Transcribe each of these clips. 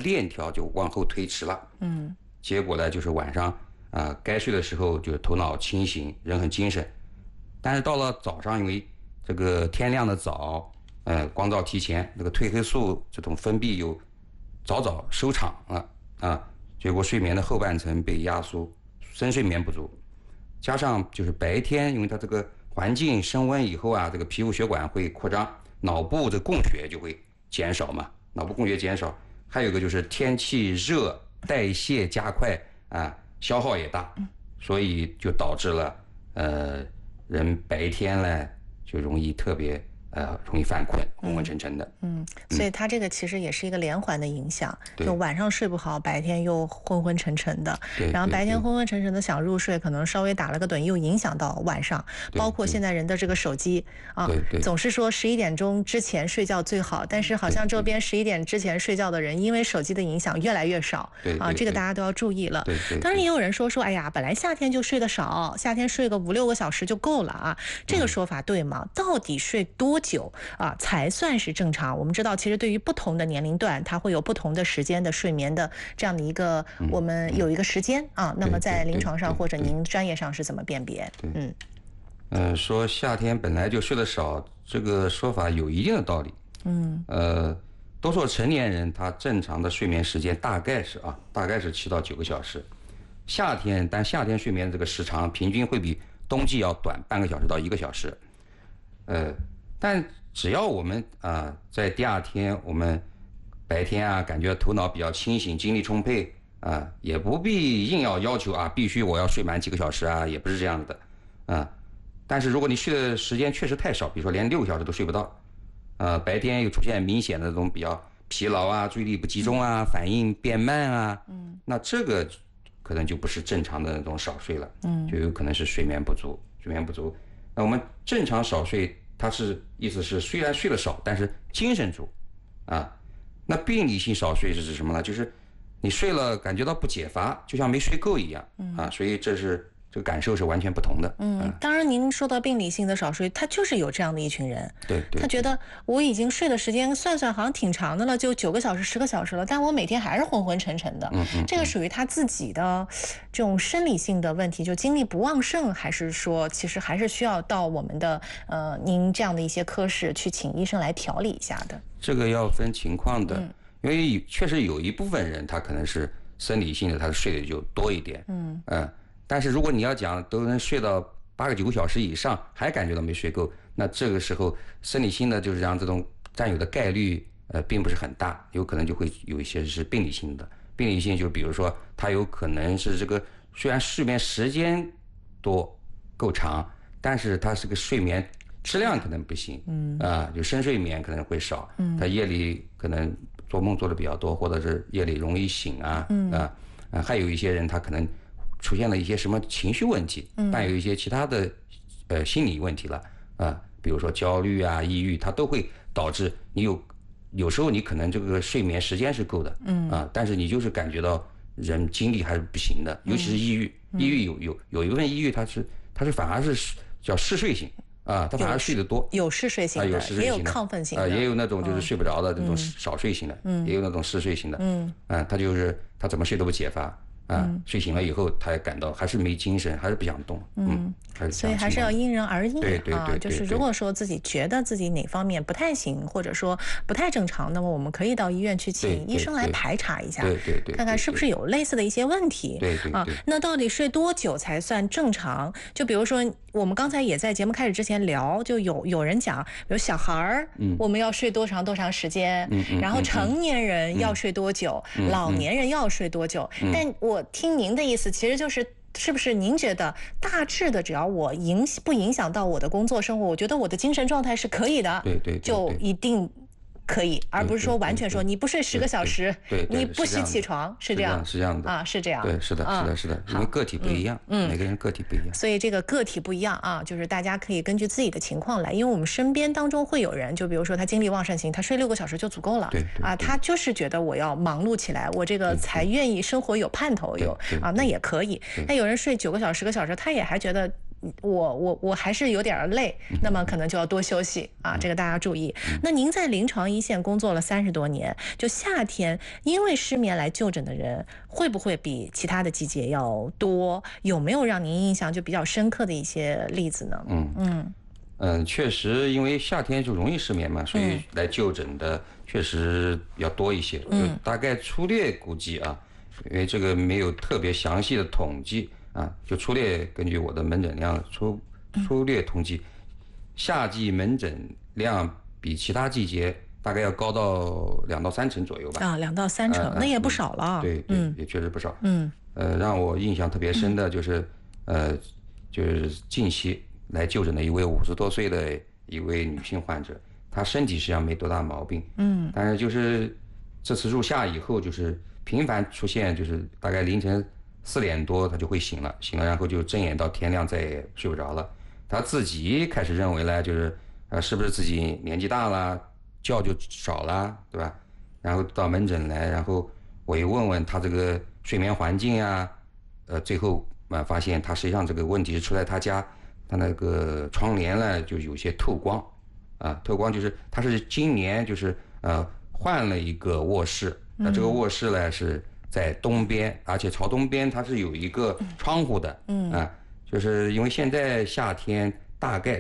链条就往后推迟了。结果呢，就是晚上该睡的时候就头脑清醒，人很精神，但是到了早上，因为这个天亮的早，光照提前，那个褪黑素这种分泌又早早收场了结果睡眠的后半程被压缩，深睡眠不足，加上就是白天，因为它这个环境升温以后这个皮肤血管会扩张，脑部的供血就会减少嘛，脑部供血减少，还有一个就是天气热，代谢加快消耗也大，所以就导致了人白天呢就容易特别容易犯困，昏昏沉沉的。 所以它这个其实也是一个连环的影响，就晚上睡不好，白天又昏昏沉沉的，然后白天昏昏沉沉的想入睡，可能稍微打了个盹，又影响到晚上。包括现在人的这个手机总是说11点钟之前睡觉最好，但是好像周边11点之前睡觉的人，因为手机的影响越来越少这个大家都要注意了。当然也有人说哎呀，本来夏天就睡得少，夏天睡个5-6个小时就够了这个说法对吗？到底睡多久才算是正常？我们知道其实对于不同的年龄段，它会有不同的时间的睡眠的这样的一个我们有一个时间那么在临床上或者您专业上是怎么辨别？ 说夏天本来就睡得少，这个说法有一定的道理。都说成年人他正常的睡眠时间大概是7到9个小时。但夏天睡眠这个时长平均会比冬季要短半个小时到1个小时。但只要我们在第二天，我们白天感觉头脑比较清醒，精力充沛也不必硬要求必须我要睡满几个小时也不是这样的但是如果你睡的时间确实太少，比如说连6个小时都睡不到白天又出现明显的这种比较疲劳注意力不集中反应变慢那这个可能就不是正常的那种少睡了，就有可能是睡眠不足。那我们正常少睡，它意思是虽然睡得少，但是精神足那病理性少睡是指什么呢？就是你睡了感觉到不解乏，就像没睡够一样所以这个感受是完全不同的。 当然您说到病理性的少睡，他就是有这样的一群人， 对， 他觉得我已经睡的时间算好像挺长的了，就9个小时10个小时了，但我每天还是昏昏沉沉的。这个属于他自己的这种生理性的问题，就精力不旺盛，还是说其实还是需要到我们的您这样的一些科室去请医生来调理一下的？这个要分情况的，因为确实有一部分人他可能是生理性的，他睡的就多一点。但是如果你要讲都能睡到8个9个小时以上，还感觉到没睡够，那这个时候生理性的就是让这种占有的概率并不是很大，有可能就会有一些是病理性的。病理性就比如说它有可能是这个虽然睡眠时间多够长，但是它是个睡眠质量可能不行就深睡眠可能会少，它夜里可能做梦做的比较多，或者是夜里容易醒还有一些人他可能出现了一些什么情绪问题，但有一些其他的心理问题了比如说焦虑抑郁，它都会导致你有时候你可能这个睡眠时间是够的但是你就是感觉到人精力还是不行的，尤其是抑郁。抑郁有一部分抑郁它是反而是叫嗜睡型它反而睡得多， 有嗜睡型的，也有亢奋型的也有那种就是睡不着的那种少睡型的也有那种嗜睡型的他怎么睡都不解乏睡醒了以后他也感到还是没精神，还是不想动所以还是要因人而异对就是如果说自己觉得自己哪方面不太行，或者说不太正常，那么我们可以到医院去请医生来排查一下，看看是不是有类似的一些问题。那到底睡多久才算正常？就比如说我们刚才也在节目开始之前聊，就有人讲比如小孩我们要睡多长时间然后成年人要睡多久老年人要睡多久但我听您的意思其实是不是您觉得大致的只要我不影响到我的工作生活，我觉得我的精神状态是可以的，就一定可以，而不是说完全说你不睡10个小时你不许起床，是这样的是这样， 对，是的，因为个体不一样每个人个体不一样， 所以这个个体不一样就是大家可以根据自己的情况来，因为我们身边当中会有人，就比如说他精力旺盛型，他睡6个小时就足够了，他就是觉得我要忙碌起来，我这个才愿意生活有盼头那也可以。那有人睡9个小时10个小时，他也还觉得我还是有点累，那么可能就要多休息啊，这个大家注意。那您在临床一线工作了30多年，就夏天因为失眠来就诊的人，会不会比其他的季节要多？有没有让您印象就比较深刻的一些例子呢？ 确实，因为夏天就容易失眠嘛，所以来就诊的确实要多一些。大概粗略估计啊，因为这个没有特别详细的统计啊，就粗略根据我的门诊量粗略统计，夏季门诊量比其他季节大概要高到2到3成左右吧。 2到3成，那也不少了。 对，也确实不少。让我印象特别深的就是就是近期来就诊的一位50多岁的一位女性患者，她身体实际上没多大毛病，但是就是这次入夏以后，就是频繁出现，就是大概凌晨4点多她就会醒了，然后就睁眼到天亮再也睡不着了。她自己开始认为呢，就是是不是自己年纪大了，觉就少了，对吧？然后到门诊来，然后我一问问她这个睡眠环境啊，最后发现她实际上这个问题是出在她家。他那个窗帘呢，就有些透光，透光就是他是今年就是换了一个卧室，那这个卧室呢是在东边，而且朝东边它是有一个窗户的，就是因为现在夏天大概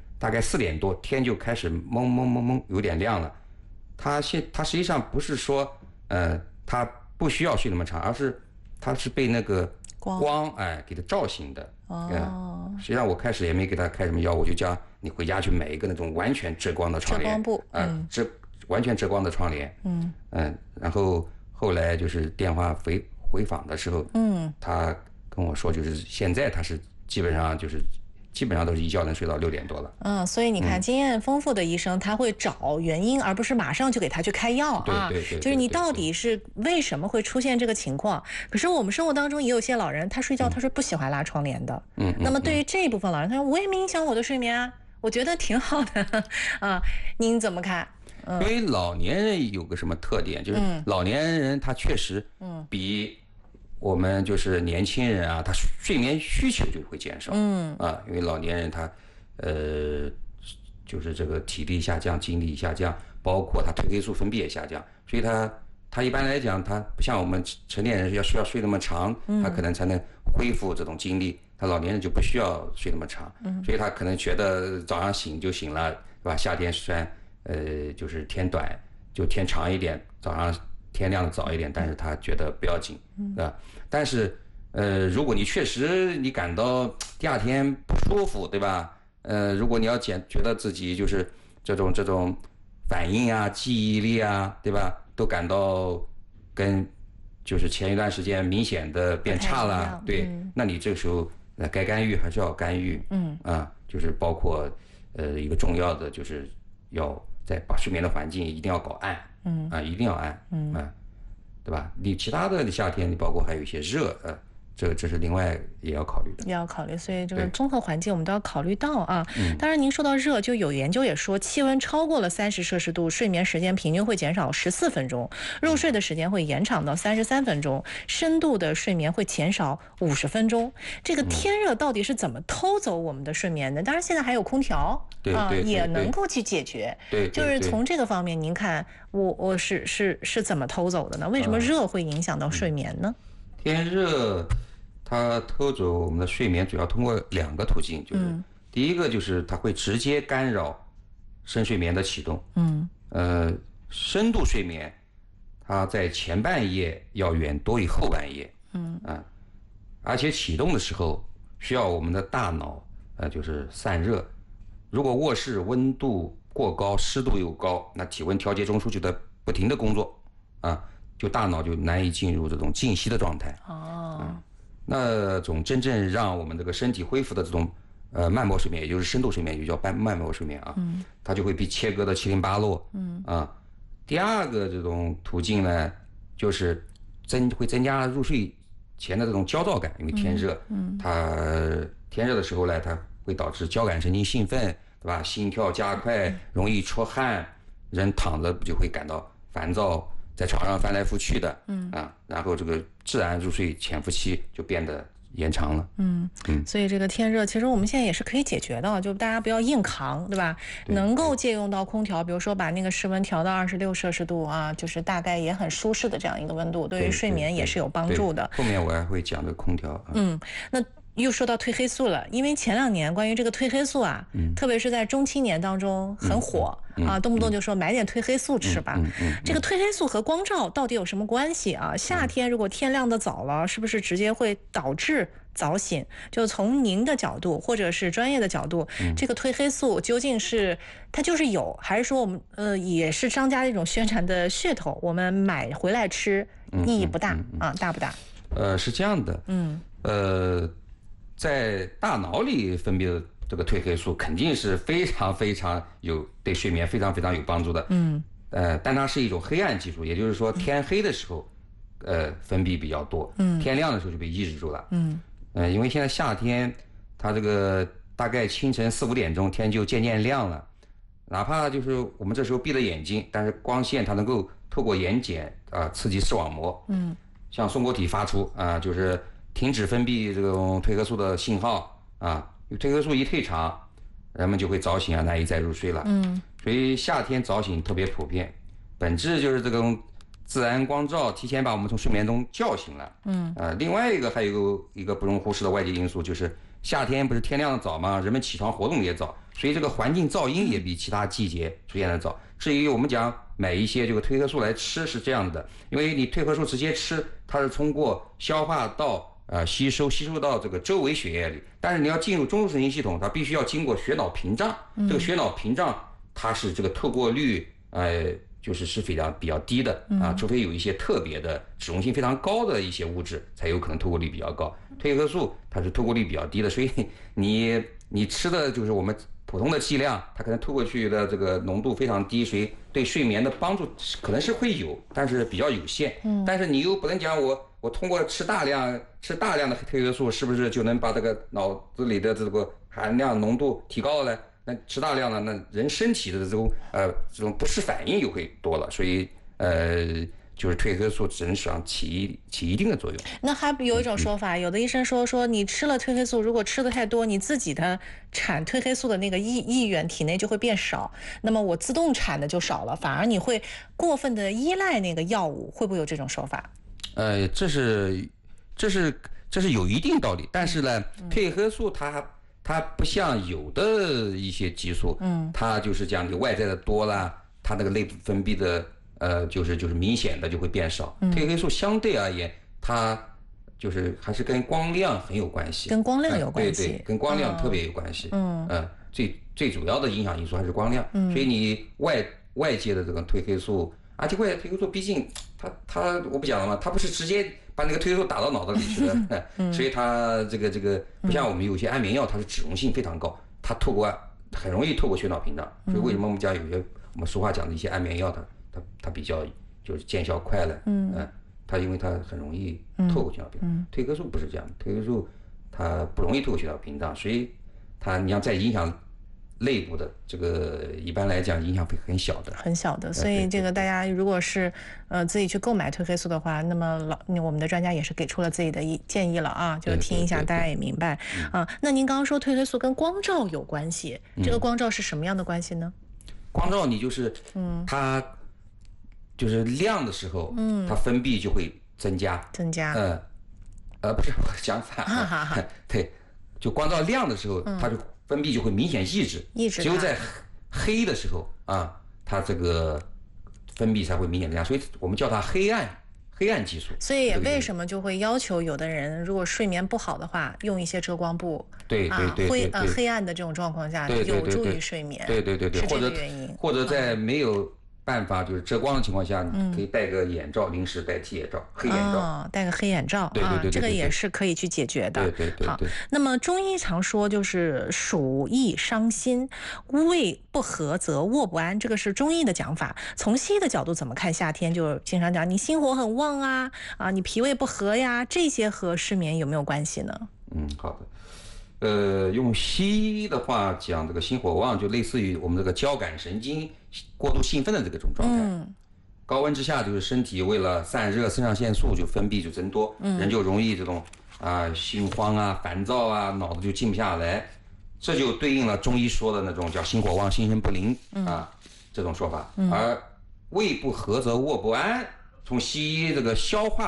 4点多天就开始蒙有点亮了，他实际上不是说他不需要睡那么长，而是他是被那个光给他照醒的。实际上我开始也没给他开什么药，我就叫你回家去买一个那种完全遮光的窗帘， 遮光布， 完全遮光的窗帘，然后后来就是电话回访的时候，他跟我说，就是现在他是基本上都是一觉能睡到6点多了。 所以你看，经验丰富的医生他会找原因，而不是马上就给他去开药啊。 对， 就是你到底是为什么会出现这个情况？可是我们生活当中也有些老人，他睡觉他是不喜欢拉窗帘的。那么对于这一部分老人，他说我也没影响我的睡眠啊，我觉得挺好的啊。您怎么看？ 因为老年人有个什么特点，就是老年人他确实比我们就是年轻人啊，他睡眠需求就会减少。因为老年人他就是这个体力下降、精力下降，包括他褪黑素分泌也下降，所以他一般来讲，他不像我们成年人需要睡那么长，他可能才能恢复这种精力。他老年人就不需要睡那么长，所以他可能觉得早上醒就醒了，对吧？夏天虽然就是天短，就天长一点，早上天亮的早一点，但是他觉得不要紧，对吧？但是如果你确实你感到第二天不舒服，对吧？如果你要觉得自己就是这种反应啊、记忆力啊，对吧，都感到跟就是前一段时间明显的变差了，对，那你这个时候该干预还是要干预，就是包括一个重要的就是要把睡眠的环境一定要搞暗，一定要暗，对吧？你其他的夏天，你包括还有一些热，这是另外也要考虑的， 也要考虑，所以这个综合环境我们都要考虑到啊。当然，您说到热，就有研究也说，气温超过了30摄氏度，睡眠时间平均会减少14分钟，入睡的时间会延长到33分钟，深度的睡眠会减少50分钟。这个天热到底是怎么偷走我们的睡眠的？当然，现在还有空调也能够去解决。 对， 就是从这个方面，您看我是怎么偷走的呢？为什么热会影响到睡眠呢？ 天热。它偷走我们的睡眠主要通过2个途径，就是第一个就是它会直接干扰深睡眠的启动，深度睡眠它在前半夜要远多于后半夜，而且启动的时候需要我们的大脑就是散热，如果卧室温度过高、湿度又高，那体温调节中枢就在不停的工作，就大脑就难以进入这种静息的状态。那种真正让我们这个身体恢复的这种慢波睡眠，也就是深度睡眠，就叫慢波睡眠啊，它就会被切割的七零八落。第二个这种途径呢，就是会增加入睡前的这种焦躁感，因为天热，它天热的时候呢，它会导致交感神经兴奋，对吧？心跳加快，容易出汗，人躺着就会感到烦躁。在床上翻来覆去的，然后这个自然入睡潜伏期就变得延长了。 所以这个天热，其实我们现在也是可以解决的，就大家不要硬扛，对吧？能够借用到空调，比如说把那个室温调到26摄氏度啊，就是大概也很舒适的这样一个温度，对于睡眠也是有帮助的。 后面我还会讲这个空调。 那又说到褪黑素了，因为前2年关于这个褪黑素啊，特别是在中青年当中很火啊，动不动就说买点褪黑素吃吧。这个褪黑素和光照到底有什么关系啊？夏天如果天亮的早了，是不是直接会导致早醒？就从您的角度或者是专业的角度，这个褪黑素究竟是它就是有，还是说我们也是商家的一种宣传的噱头？我们买回来吃意义不大啊，大不大？ 是这样的，在大脑里分泌的这个褪黑素肯定是非常非常对睡眠非常非常有帮助的。但它是一种黑暗激素，也就是说天黑的时候，分泌比较多，天亮的时候就被抑制住了。因为现在夏天，它这个大概清晨4、5点钟天就渐渐亮了，哪怕就是我们这时候闭着眼睛，但是光线它能够透过眼睑刺激视网膜，向松果体发出就是停止分泌这种褪黑素的信号褪黑素一退场，人们就会早醒难以再入睡了。所以夏天早醒特别普遍，本质就是这种自然光照提前把我们从睡眠中叫醒了。另外还有一个不容忽视的外界因素，就是夏天不是天亮的早吗？人们起床活动也早，所以这个环境噪音也比其他季节出现的早。至于我们讲买一些这个褪黑素来吃是这样的，因为你褪黑素直接吃，它是通过消化道吸收到这个周围血液里，但是你要进入中枢神经系统，它必须要经过血脑屏障。这个血脑屏障它是这个透过率就是比较低的除非有一些特别的脂溶性非常高的一些物质才有可能透过率比较高。褪黑素它是透过率比较低的，所以你吃的就是我们普通的剂量，它可能透过去的这个浓度非常低，所以对睡眠的帮助可能是会有，但是比较有限。但是你又不能讲我通过吃大量的褪黑素是不是就能把这个脑子里的这个含量浓度提高了呢？那吃大量了，那人身体的这种不适反应又会多了，所以就是褪黑素只能上起一定的作用。 那还有一种说法，有的医生说你吃了褪黑素，如果吃的太多，你自己的产褪黑素的那个意愿体内就会变少，那么我自动产的就少了，反而你会过分的依赖那个药物，会不会有这种说法？ 这是有一定道理，但是呢，褪黑素它不像有的一些激素，它就是讲你外在的多了，它那个内部分泌的就是明显的就会变少。褪黑素相对而言，它就是还是跟光亮很有关系， 跟光亮有关系， 对，跟光亮特别有关系。最主要的影响因素还是光亮，所以你外界的这个褪黑素，而且褪黑素毕竟它我不讲了吗？它不是直接把那个褪黑素打到脑子里去的，所以它这个不像我们有些安眠药，它是脂溶性非常高，它很容易透过血脑屏障。所以为什么我们讲有些我们俗话讲的一些安眠药，它比较就是见效快了，它因为它很容易透过血脑屏障。褪黑素不是这样，褪黑素它不容易透过血脑屏障，所以你要再影响内部的这个一般来讲影响会很小的， 所以这个大家如果是自己去购买褪黑素的话，那么我们的专家也是给出了自己的建议了啊，就听一下大家也明白啊。那您刚刚说褪黑素跟光照有关系，这个光照是什么样的关系呢？ 光照你就是它就是亮的时候，它分泌就会增加，不是我讲反了，对，就光照亮的时候，它就分泌就会明显抑制，只有在黑的时候它这个分泌才会明显增加，所以我们叫它黑暗激素。 所以也为什么就会要求有的人如果睡眠不好的话，用一些遮光布， 对， 黑暗的这种状况下有助于睡眠， 对， 是这个原因。 或者在没有办法就是遮光的情况下，你可以戴个眼罩，临时代替眼罩，黑眼罩， 戴个黑眼罩， 对， 这个也是可以去解决的。 对。 好，那么中医常说就是暑易伤心，胃不和则卧不安，这个是中医的讲法。从西医的角度怎么看夏天？就经常讲你心火很旺你脾胃不和呀，这些和失眠有没有关系呢？ 好的。用西医的话讲，这个心火旺就类似于我们这个交感神经过度兴奋的这种状态。高温之下，就是身体为了散热，肾上腺素就分泌就增多，人就容易这种心慌啊、烦躁啊，脑子就静不下来，这就对应了中医说的那种叫心火旺、心神不宁这种说法。而胃不和则卧不安，从西医这个消化